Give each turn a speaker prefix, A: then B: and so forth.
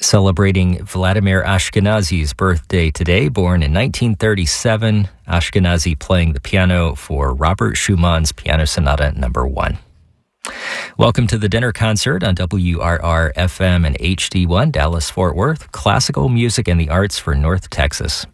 A: Celebrating Vladimir Ashkenazy's birthday today, born in 1937, Ashkenazy playing the piano for Robert Schumann's Piano Sonata No. 1. Welcome to the dinner concert on WRR FM and HD1 Dallas-Fort Worth, classical music and the arts for North Texas.